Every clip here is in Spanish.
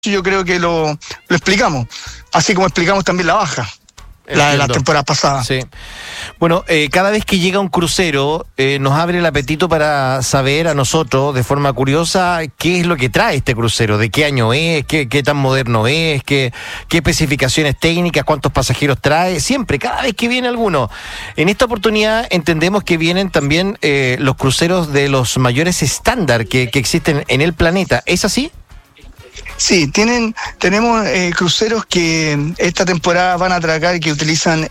yo creo que lo explicamos, así como explicamos también la baja. La de la temporada pasada. Sí. Bueno, cada vez que llega un crucero, nos abre el apetito para saber a nosotros, de forma curiosa, qué es lo que trae este crucero, de qué año es, qué tan moderno es, qué especificaciones técnicas, cuántos pasajeros trae, siempre, cada vez que viene alguno. En esta oportunidad entendemos que vienen también los cruceros de los mayores estándar que existen en el planeta. ¿Es así? Sí, tenemos cruceros que esta temporada van a atracar y que utilizan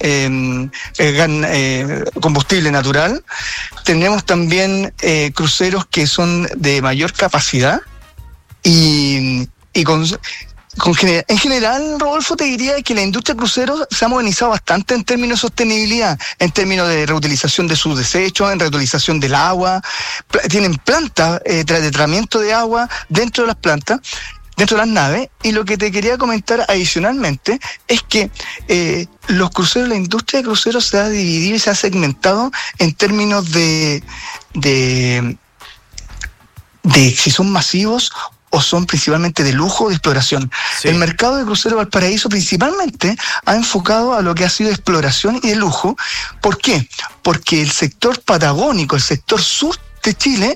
combustible natural. Tenemos también cruceros que son de mayor capacidad y en general, Rodolfo, te diría que la industria cruceros se ha modernizado bastante en términos de sostenibilidad, en términos de reutilización de sus desechos, en reutilización del agua. Tienen plantas de tratamiento de agua dentro de las plantas, dentro de las naves, y lo que te quería comentar adicionalmente es que los cruceros, la industria de cruceros se ha dividido y se ha segmentado en términos de si son masivos o son principalmente de lujo o de exploración. Sí. El mercado de cruceros Valparaíso principalmente ha enfocado a lo que ha sido exploración y de lujo. ¿Por qué? Porque el sector patagónico, el sector sur de Chile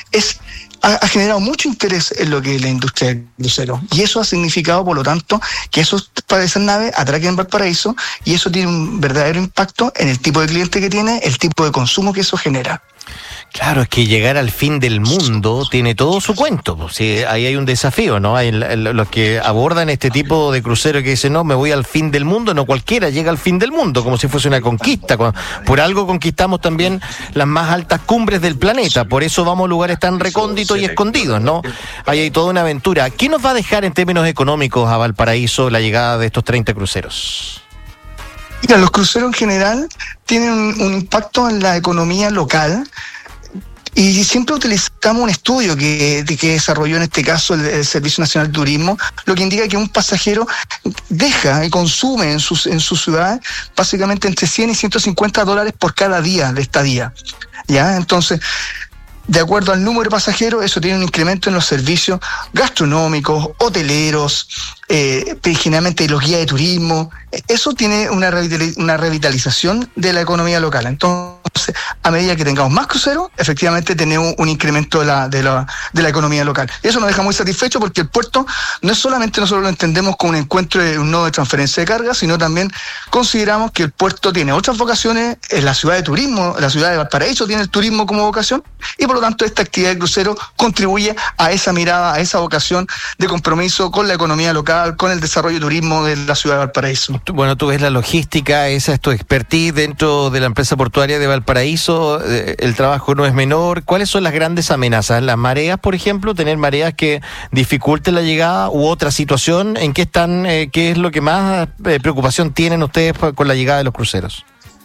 ha generado mucho interés en lo que es la industria del crucero, y eso ha significado, por lo tanto, que esas naves atraquen en Valparaíso, y eso tiene un verdadero impacto en el tipo de cliente que tiene, el tipo de consumo que eso genera. Claro, es que llegar al fin del mundo tiene todo su cuento. Sí, ahí hay un desafío, ¿no? Hay los que abordan este tipo de crucero que dicen, no, me voy al fin del mundo. No cualquiera llega al fin del mundo, como si fuese una conquista. Por algo conquistamos también las más altas cumbres del planeta. Por eso vamos a lugares tan recónditos y escondidos, ¿no? Ahí hay toda una aventura. ¿Qué nos va a dejar en términos económicos a Valparaíso la llegada de estos 30 cruceros? Mira, los cruceros en general tienen un impacto en la economía local. Y siempre utilizamos un estudio que desarrolló en este caso el Servicio Nacional de Turismo, lo que indica que un pasajero deja y consume en su ciudad básicamente entre $100 y $150 por cada día de estadía. ¿Ya? Entonces, de acuerdo al número de pasajeros, eso tiene un incremento en los servicios gastronómicos, hoteleros, generalmente los guías de turismo. Eso tiene una revitalización de la economía local. Entonces, a medida que tengamos más cruceros, efectivamente tenemos un incremento de la economía local. Y eso nos deja muy satisfechos, porque el puerto no es solamente, nosotros lo entendemos como un encuentro de un nodo de transferencia de carga, sino también consideramos que el puerto tiene otras vocaciones. En la ciudad de turismo, la ciudad de Valparaíso tiene el turismo como vocación, y por lo tanto esta actividad de crucero contribuye a esa mirada, a esa vocación de compromiso con la economía local, con el desarrollo de turismo de la ciudad de Valparaíso. Bueno, tú ves la logística, esa es tu expertise dentro de la empresa portuaria de Valparaíso, el trabajo no es menor. ¿Cuáles son las grandes amenazas? ¿Las mareas, por ejemplo? ¿Tener mareas que dificulten la llegada u otra situación? ¿En qué están, qué es lo que más preocupación tienen ustedes con la llegada de los cruceros?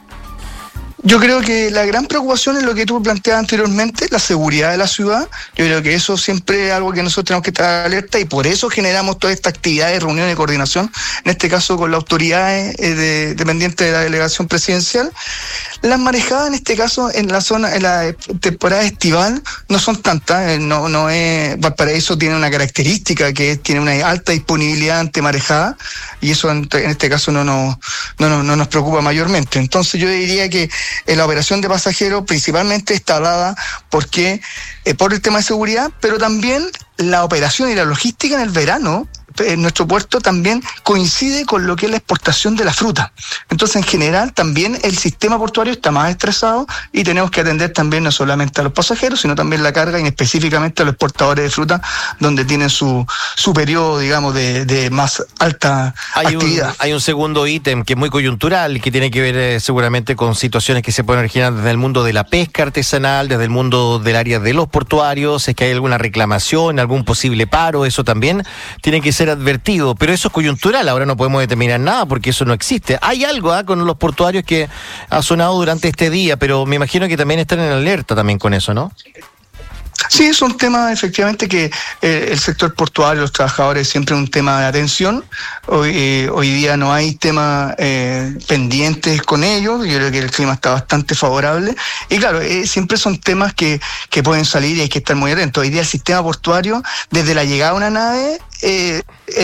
Yo creo que la gran preocupación es lo que tú planteabas anteriormente, la seguridad de la ciudad. Yo creo que eso siempre es algo que nosotros tenemos que estar alerta, y por eso generamos toda esta actividad de reunión y coordinación, en este caso con las autoridades dependientes de la delegación presidencial. Las marejadas, en este caso, en la temporada estival, no son tantas. No es, Valparaíso tiene una característica que tiene una alta disponibilidad ante marejada, y eso en este caso no nos preocupa mayormente. Entonces yo diría que la operación de pasajeros principalmente está dada por el tema de seguridad, pero también la operación y la logística en el verano. En nuestro puerto también coincide con lo que es la exportación de la fruta. Entonces, en general, también el sistema portuario está más estresado, y tenemos que atender también no solamente a los pasajeros, sino también la carga, y específicamente a los exportadores de fruta, donde tienen su periodo, digamos, de más alta actividad. Hay un segundo ítem que es muy coyuntural, que tiene que ver seguramente con situaciones que se pueden originar desde el mundo de la pesca artesanal, desde el mundo del área de los portuarios. Es que hay alguna reclamación, algún posible paro, eso también tiene que ser advertido, pero eso es coyuntural. Ahora no podemos determinar nada porque eso no existe. Hay algo con los portuarios que ha sonado durante este día, pero me imagino que también están en alerta también con eso, ¿no? Sí, es un tema efectivamente que el sector portuario, los trabajadores, siempre es un tema de atención. Hoy día no hay temas pendientes con ellos. Yo creo que el clima está bastante favorable. Y claro, siempre son temas que pueden salir y hay que estar muy atentos. Hoy día el sistema portuario, desde la llegada de una nave,